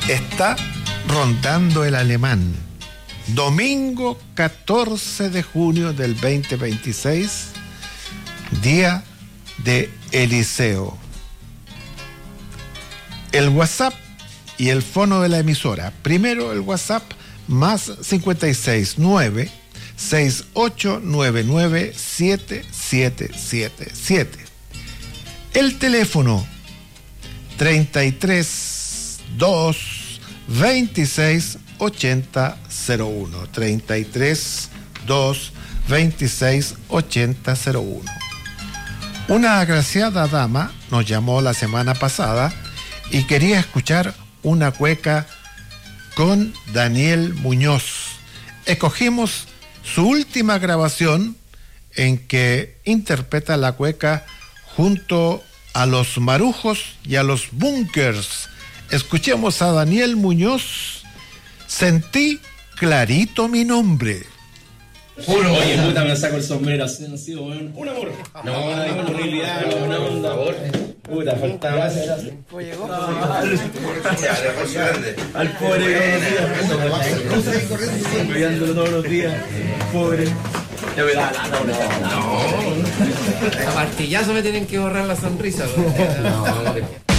Está rondando el alemán. Domingo 14 de junio del 2026, día de Eliseo. El WhatsApp y el fono de la emisora. Primero el WhatsApp más 569 6899 7777. El teléfono 33 2 26 8001. 33 2 26 8001. Una agraciada dama nos llamó la semana pasada y quería escuchar una cueca con Daniel Muñoz. Escogimos su última grabación en que interpreta la cueca junto a los Marujos y a los Bunkers. Escuchemos a Daniel Muñoz. Sentí clarito mi nombre. Oye, puta, me saco el sombrero. Ha sido un amor. No, disponibilidad, una onda. Puta, faltaba más. Llegó. Al pobre cuidándolo todos los días. Pobre. A martillazo me tienen que borrar la sonrisa.